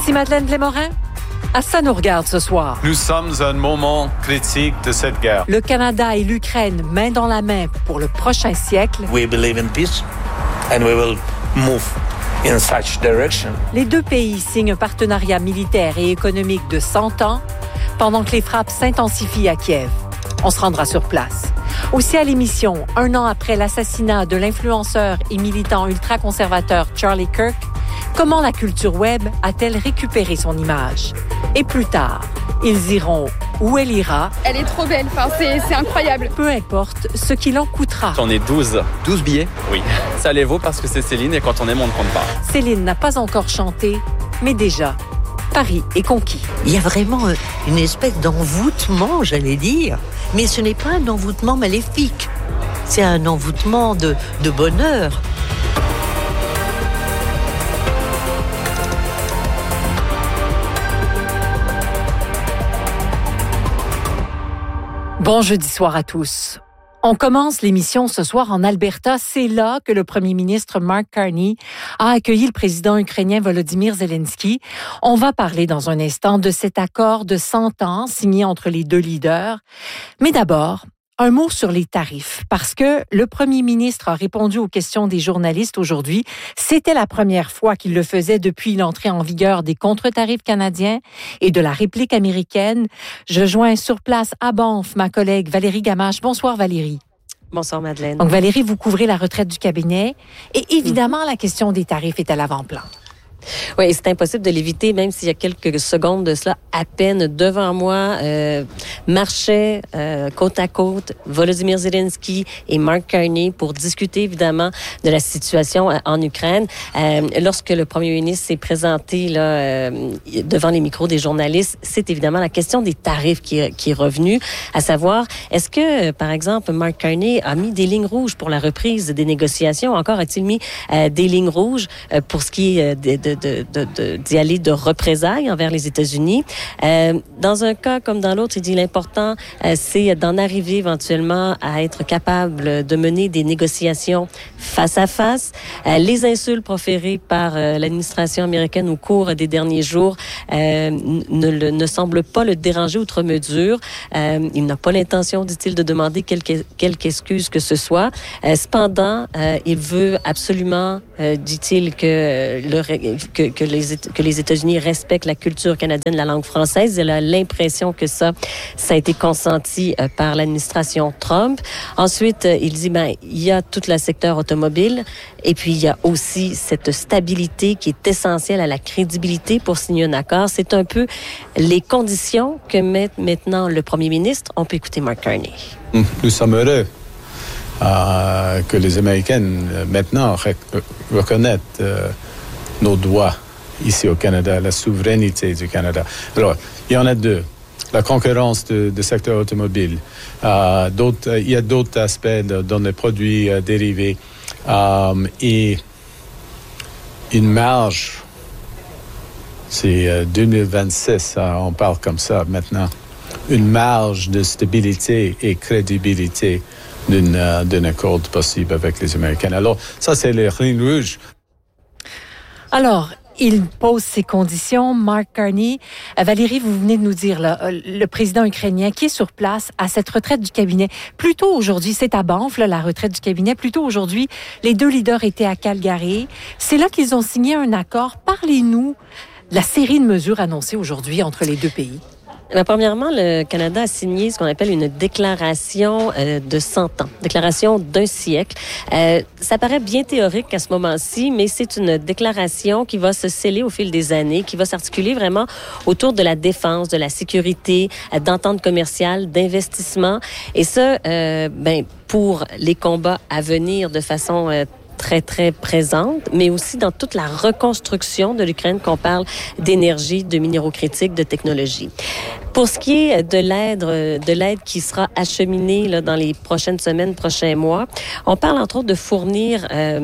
Ici Madeleine Blémorin. À ça nous regarde ce soir. Nous sommes à un moment critique de cette guerre. Le Canada et l'Ukraine, main dans la main pour le prochain siècle. We believe in peace and we will move in such direction. Les deux pays signent un partenariat militaire et économique de 100 ans pendant que les frappes s'intensifient à Kiev. On se rendra sur place. Aussi à l'émission, 1 an après l'assassinat de l'influenceur et militant ultra-conservateur Charlie Kirk, comment la culture web a-t-elle récupéré son image? Et plus tard, ils iront où elle ira. Elle est trop belle, c'est incroyable. Peu importe ce qu'il en coûtera. J'en ai 12. 12 billets? Oui. Ça les vaut parce que c'est Céline et quand on aime, on ne compte pas. Céline n'a pas encore chanté, mais déjà, Paris est conquis. Il y a vraiment une espèce d'envoûtement, j'allais dire. Mais ce n'est pas un envoûtement maléfique. C'est un envoûtement de bonheur. Bon jeudi soir à tous. On commence l'émission ce soir en Alberta. C'est là que le premier ministre Mark Carney a accueilli le président ukrainien Volodymyr Zelensky. On va parler dans un instant de cet accord de 100 ans signé entre les deux leaders. Mais d'abord, un mot sur les tarifs, parce que le premier ministre a répondu aux questions des journalistes aujourd'hui. C'était la première fois qu'il le faisait depuis l'entrée en vigueur des contre-tarifs canadiens et de la réplique américaine. Je joins sur place à Banff ma collègue Valérie Gamache. Bonsoir Valérie. Bonsoir Madeleine. Donc Valérie, vous couvrez la retraite du cabinet et évidemment la question des tarifs est à l'avant-plan. Oui, c'est impossible de l'éviter, même s'il y a quelques secondes de cela, à peine devant moi, marchaient côte à côte Volodymyr Zelensky et Mark Carney pour discuter évidemment de la situation en Ukraine. Lorsque le premier ministre s'est présenté là, devant les micros des journalistes, c'est évidemment la question des tarifs qui est revenue, à savoir, est-ce que, par exemple, Mark Carney a mis des lignes rouges pour la reprise des négociations? Encore a-t-il mis des lignes rouges pour ce qui est d'y aller de représailles envers les États-Unis. Dans un cas comme dans l'autre, il dit l'important, c'est d'en arriver éventuellement à être capable de mener des négociations face à face. Les insultes proférées par l'administration américaine au cours des derniers jours ne semblent pas le déranger outre mesure. Il n'a pas l'intention, dit-il, de demander quelque excuse que ce soit. Cependant, il veut absolument, dit-il, que les États-Unis respectent la culture canadienne, la langue française. Il a l'impression que ça a été consenti par l'administration Trump. Ensuite, il dit, il y a tout le secteur automobile et puis il y a aussi cette stabilité qui est essentielle à la crédibilité pour signer un accord. C'est un peu les conditions que met maintenant le premier ministre. On peut écouter Mark Carney. Nous sommes heureux que les Américains maintenant reconnaissent nos droits ici au Canada, la souveraineté du Canada. Alors, il y en a deux. La concurrence du secteur automobile. Il y a d'autres aspects dans les produits dérivés. Et une marge, c'est 2026, on parle comme ça maintenant, une marge de stabilité et crédibilité d'un accord possible avec les Américains. Alors, ça, c'est les lignes rouges. Alors, il pose ses conditions. Mark Carney. Valérie, vous venez de nous dire, là, le président ukrainien qui est sur place à cette retraite du cabinet. Plus tôt aujourd'hui, c'est à Banff, là, la retraite du cabinet. Plus tôt aujourd'hui, les deux leaders étaient à Calgary. C'est là qu'ils ont signé un accord. Parlez-nous de la série de mesures annoncées aujourd'hui entre les deux pays. Premièrement, le Canada a signé ce qu'on appelle une déclaration de 100 ans, déclaration d'un siècle. Ça paraît bien théorique à ce moment-ci, mais c'est une déclaration qui va se sceller au fil des années, qui va s'articuler vraiment autour de la défense, de la sécurité, d'entente commerciale, d'investissement. Et ça, pour les combats à venir de façon très, très présente, mais aussi dans toute la reconstruction de l'Ukraine, qu'on parle d'énergie, de minéraux critiques, de technologie. Pour ce qui est de l'aide qui sera acheminée là, dans les prochaines semaines, prochains mois, on parle entre autres de fournir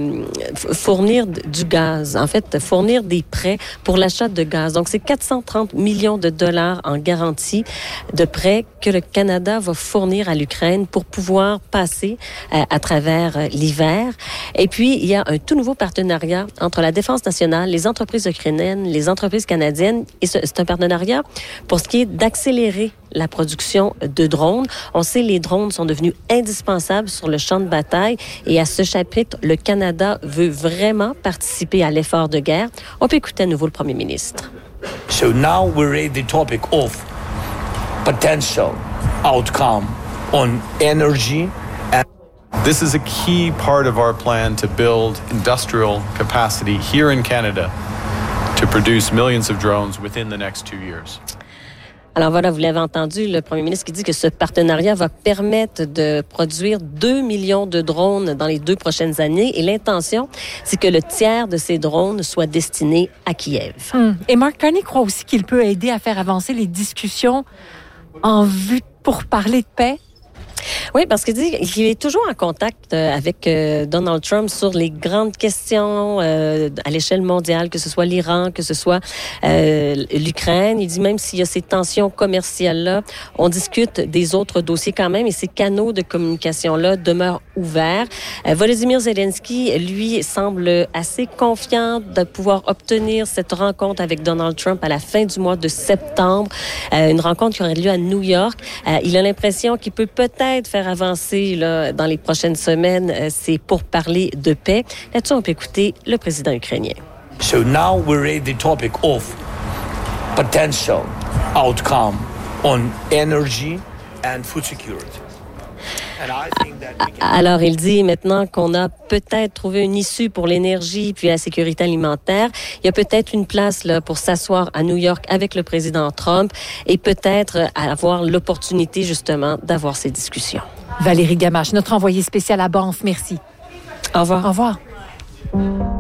du gaz, en fait, fournir des prêts pour l'achat de gaz. Donc, c'est 430 millions de dollars en garantie de prêts que le Canada va fournir à l'Ukraine pour pouvoir passer à travers l'hiver. Et puis, il y a un tout nouveau partenariat entre la Défense nationale, les entreprises ukrainiennes, les entreprises canadiennes. Et c'est un partenariat pour ce qui est d'accélérer la production de drones. On sait les drones sont devenus indispensables sur le champ de bataille. Et à ce chapitre, le Canada veut vraiment participer à l'effort de guerre. On peut écouter à nouveau le premier ministre. So now we raise the topic of potential outcome on energy. This is a key part of our plan to build industrial capacity here in Canada to produce millions of drones within the next 2 years. Alors voilà, vous l'avez entendu, le premier ministre qui dit que ce partenariat va permettre de produire 2 millions de drones dans les 2 prochaines années. Et l'intention, c'est que le tiers de ces drones soit destiné à Kiev. Et Mark Carney croit aussi qu'il peut aider à faire avancer les discussions en vue pour parler de paix. Oui, parce qu'il dit qu'il est toujours en contact avec Donald Trump sur les grandes questions à l'échelle mondiale, que ce soit l'Iran, que ce soit l'Ukraine. Il dit même s'il y a ces tensions commerciales-là, on discute des autres dossiers quand même et ces canaux de communication-là demeurent ouverts. Volodymyr Zelensky, lui, semble assez confiant de pouvoir obtenir cette rencontre avec Donald Trump à la fin du mois de septembre. Une rencontre qui aurait lieu à New York. Il a l'impression qu'il peut peut-être faire avancer là, dans les prochaines semaines, c'est pour parler de paix. Là-dessus, on peut écouter le président ukrainien. So now we raise the topic of potential outcome on energy and food security. Alors, il dit maintenant qu'on a peut-être trouvé une issue pour l'énergie puis la sécurité alimentaire. Il y a peut-être une place là, pour s'asseoir à New York avec le président Trump et peut-être avoir l'opportunité justement d'avoir ces discussions. Valérie Gamache, notre envoyée spéciale à Banff, merci. Au revoir. Au revoir.